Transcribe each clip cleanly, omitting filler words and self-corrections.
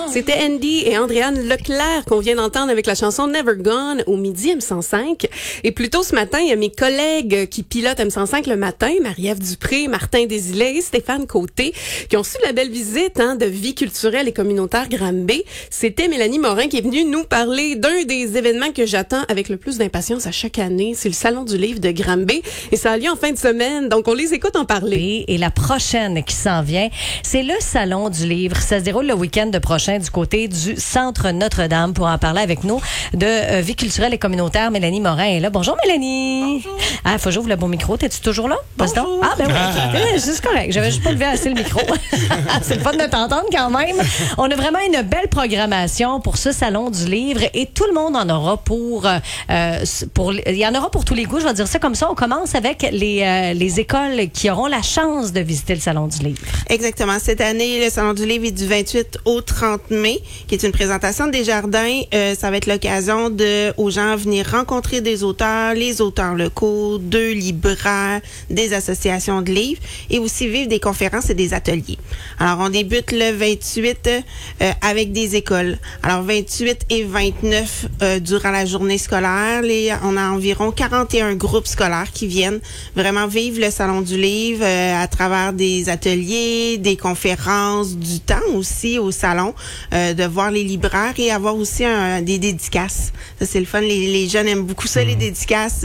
C'était Andy et Andréane Leclerc qu'on vient d'entendre avec la chanson Never Gone au midi M105. Et plus tôt ce matin, il y a mes collègues qui pilotent M105 le matin, Marie-Ève Dupré, Martin Desilets, Stéphane Côté, qui ont su la belle visite de vie culturelle et communautaire Granby. C'était Mélanie Morin qui est venue nous parler d'un des événements que j'attends avec le plus d'impatience à chaque année. C'est le Salon du livre de Granby et ça a lieu en fin de semaine. Donc, on les écoute en parler. Et la prochaine qui s'en vient, c'est le Salon du livre. Ça se déroule le week-end prochain du côté du Centre Notre-Dame. Pour en parler avec nous de vie culturelle et communautaire, Mélanie Morin est là. Bonjour Mélanie. Bonjour. Ah, faut que j'ouvre le bon micro. T'es-tu toujours là? Bonjour. Ah, ben oui. C'est correct. J'avais juste pas levé assez le micro. C'est le fun de t'entendre quand même. On a vraiment une belle programmation pour ce Salon du livre et tout le monde en aura il y en aura pour tous les goûts. Je vais dire ça comme ça. On commence avec les écoles qui auront la chance de visiter le Salon du livre. Exactement. Cette année, le Salon du livre est du 28 au 30 mai, qui est une présentation des jardins. Ça va être l'occasion aux gens venir rencontrer des auteurs, les auteurs locaux, deux libraires, des associations de livres et aussi vivre des conférences et des ateliers. Alors, on débute le 28 avec des écoles. Alors, 28 et 29 durant la journée scolaire, on a environ 41 groupes scolaires qui viennent vraiment vivre le Salon du livre à travers des ateliers, des conférences, du temps aussi au salon, de voir les libraires et avoir aussi des dédicaces. Ça, c'est le fun. Les jeunes aiment beaucoup ça, les dédicaces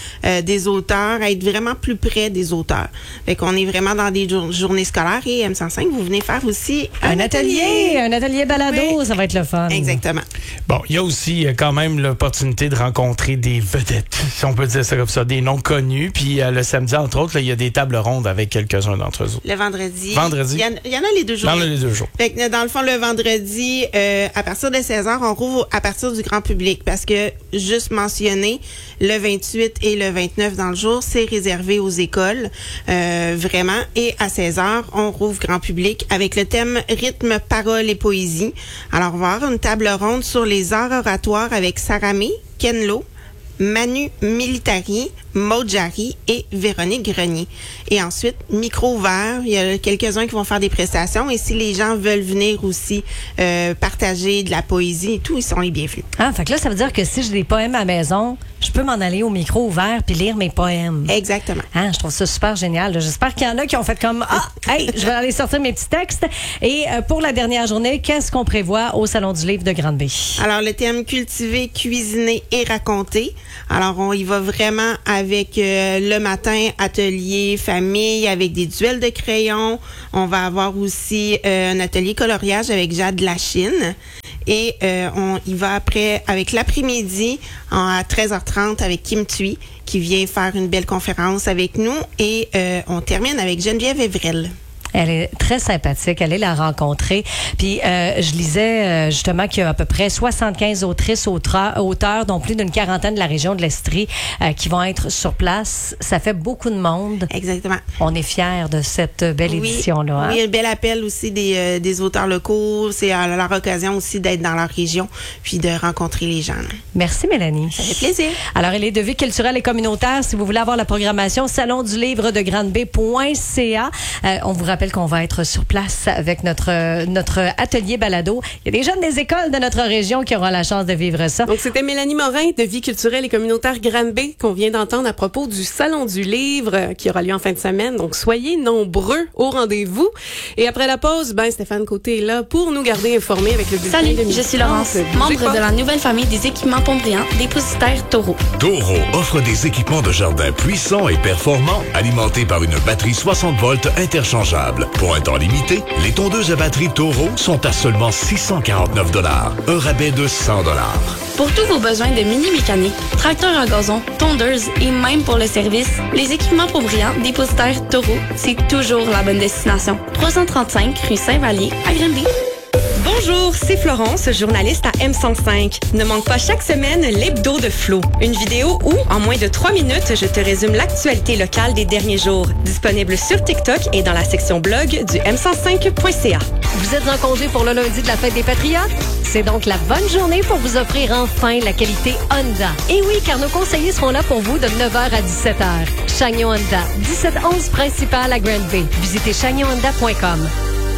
des auteurs, être vraiment plus près des auteurs. Fait qu'on est vraiment dans des journées scolaires et M105, vous venez faire aussi un atelier balado, oui. Ça va être le fun. Exactement. Bon, il y a aussi quand même l'opportunité de rencontrer des vedettes, si on peut dire ça comme ça, des noms connus. Puis le samedi, entre autres, il y a des tables rondes avec quelques-uns d'entre eux. Le vendredi. Il y en a les 2 jours. Dans les 2 jours. Fait que, dans le fond, le vendredi, à partir de 16h, on rouvre à partir du grand public parce que, juste mentionné, le 28 et le 29 dans le jour, c'est réservé aux écoles, vraiment. Et à 16h, on rouvre grand public avec le thème rythme, parole et poésie. Alors, on va avoir une table ronde sur les arts oratoires avec Saramé, Ken Lo, Manu Militari, Maud Jarry et Véronique Grenier. Et ensuite, micro ouvert, il y a quelques-uns qui vont faire des prestations et si les gens veulent venir aussi partager de la poésie et tout, ils sont les bienvenus. Ah, fait que là, ça veut dire que si j'ai des poèmes à la maison, je peux m'en aller au micro ouvert puis lire mes poèmes. Exactement. Ah, je trouve ça super génial. J'espère qu'il y en a qui ont fait comme je vais aller sortir mes petits textes. Et pour la dernière journée, qu'est-ce qu'on prévoit au Salon du livre de Granby? Alors, le thème cultiver, cuisiner et raconter. Alors, on y va vraiment avec le matin, atelier famille, avec des duels de crayons. On va avoir aussi un atelier coloriage avec Jade Lachine. Et on y va après avec l'après-midi à 13h30 avec Kim Thuy qui vient faire une belle conférence avec nous. Et on termine avec Geneviève Evrel. Elle est très sympathique. Allez la rencontrer. Puis, je lisais justement qu'il y a à peu près 75 autrices, auteurs, dont plus d'une quarantaine de la région de l'Estrie qui vont être sur place. Ça fait beaucoup de monde. Exactement. On est fiers de cette belle édition-là. Hein? Oui, un bel appel aussi des auteurs locaux. C'est à leur occasion aussi d'être dans leur région puis de rencontrer les gens. Merci, Mélanie. Ça fait plaisir. Alors, elle est de vie culturelle et communautaire. Si vous voulez avoir la programmation, salon du livre de Granby.ca. On vous rappelle qu'on va être sur place avec notre atelier balado. Il y a des jeunes des écoles de notre région qui auront la chance de vivre ça. Donc, c'était Mélanie Morin de Vie culturelle et communautaire Granby qu'on vient d'entendre à propos du Salon du livre qui aura lieu en fin de semaine. Donc, soyez nombreux au rendez-vous. Et après la pause, Stéphane Côté est là pour nous garder informés avec le bulletin. Salut, de je suis Laurence, membre de la nouvelle famille des équipements Pontbriand, dépositaire Taureau. Taureau offre des équipements de jardin puissants et performants, alimentés par une batterie 60 volts interchangeable. Pour un temps limité, les tondeuses à batterie Taureau sont à seulement 649 $. Un rabais de 100 $. Pour tous vos besoins de mini-mécanique, tracteurs à gazon, tondeuses et même pour le service, les équipements Pontbriand, dépositaire Taureau, c'est toujours la bonne destination. 335 rue Saint-Vallier à Granby. Bonjour, c'est Florence, journaliste à M105. Ne manque pas chaque semaine l'hebdo de Flo. Une vidéo où, en moins de 3 minutes, je te résume l'actualité locale des derniers jours. Disponible sur TikTok et dans la section blog du m105.ca. Vous êtes en congé pour le lundi de la fête des Patriotes? C'est donc la bonne journée pour vous offrir enfin la qualité Honda. Et oui, car nos conseillers seront là pour vous de 9h à 17h. Chagnon Honda, 1711 principal à Granby. Visitez chagnonhonda.com.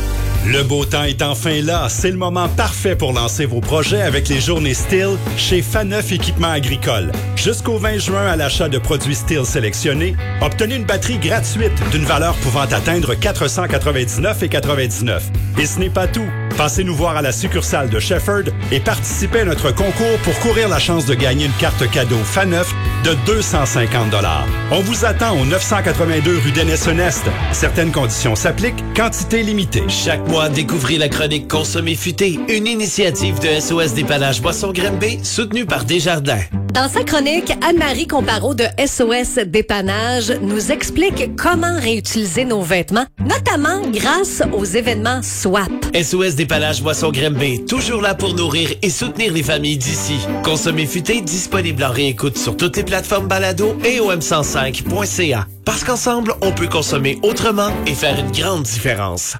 Le beau temps est enfin là. C'est le moment parfait pour lancer vos projets avec les journées Stihl chez Faneuf Équipements agricoles. Jusqu'au 20 juin, à l'achat de produits Stihl sélectionnés, obtenez une batterie gratuite d'une valeur pouvant atteindre 499,99. Et ce n'est pas tout. Passez nous voir à la succursale de Shefford et participez à notre concours pour courir la chance de gagner une carte cadeau Faneuf de 250 $. On vous attend au 982 rue Dennis-Honest. Certaines conditions s'appliquent, quantité limitée. Chaque mois, découvrez la chronique Consommer futé, une initiative de SOS Dépannage Boisson Grimby, soutenue par Desjardins. Dans sa chronique, Anne-Marie Comparot de SOS Dépannage nous explique comment réutiliser nos vêtements, notamment grâce aux événements SWAP. SOS Dépannage Boisson Grimby, toujours là pour nourrir et soutenir les familles d'ici. Consommer futé, disponible en réécoute sur toutes les plateformes balado et au m105.ca. Parce qu'ensemble, on peut consommer autrement et faire une grande différence.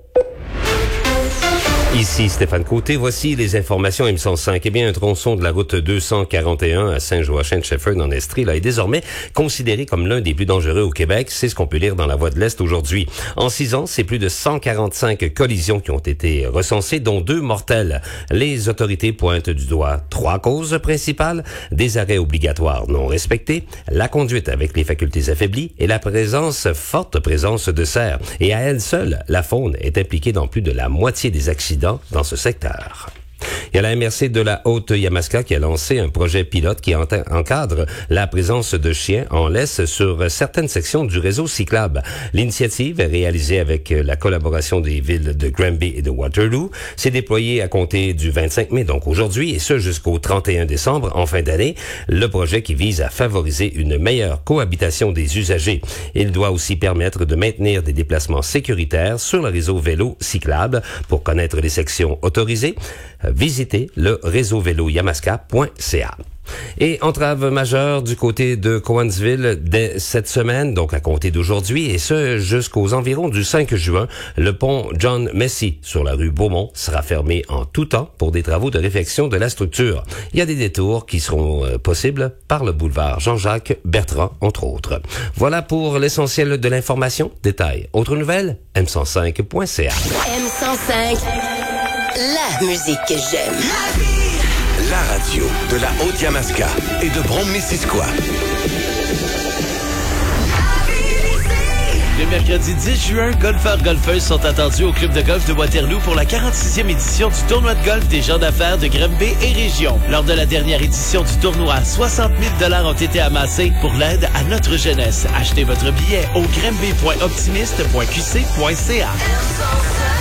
Ici Stéphane Côté, voici les informations M105. Eh bien, un tronçon de la route 241 à Saint-Joachim-de-Shefford en Estrie là, est désormais considéré comme l'un des plus dangereux au Québec. C'est ce qu'on peut lire dans la Voix de l'Est aujourd'hui. En 6 ans, c'est plus de 145 collisions qui ont été recensées, dont 2 mortelles. Les autorités pointent du doigt 3 causes principales: des arrêts obligatoires non respectés, la conduite avec les facultés affaiblies et la forte présence de cerfs. Et à elle seule, la faune est impliquée dans plus de la moitié des accidents dans ce secteur. Il y a la MRC de la Haute-Yamaska qui a lancé un projet pilote qui encadre la présence de chiens en laisse sur certaines sections du réseau cyclable. L'initiative est réalisée avec la collaboration des villes de Granby et de Waterloo. C'est déployé à compter du 25 mai, donc aujourd'hui, et ce jusqu'au 31 décembre, en fin d'année. Le projet qui vise à favoriser une meilleure cohabitation des usagers. Il doit aussi permettre de maintenir des déplacements sécuritaires sur le réseau vélo cyclable. Pour connaître les sections autorisées, visitez le réseauvéloyamaska.ca. Et entrave majeure du côté de Cowansville dès cette semaine, donc à compter d'aujourd'hui, et ce jusqu'aux environs du 5 juin, le pont John Messi sur la rue Beaumont sera fermé en tout temps pour des travaux de réfection de la structure. Il y a des détours qui seront possibles par le boulevard Jean-Jacques Bertrand, entre autres. Voilà pour l'essentiel de l'information. Détail. Autre nouvelle, m105.ca. M105, la musique que j'aime. La radio de la Haute-Yamaska et de Brome-Missisquoi. Le mercredi 10 juin, golfeurs-golfeuses sont attendus au club de golf de Waterloo pour la 46e édition du tournoi de golf des gens d'affaires de Granby et région. Lors de la dernière édition du tournoi, 60 000 $ ont été amassés pour l'aide à notre jeunesse. Achetez votre billet au granby.optimiste.qc.ca.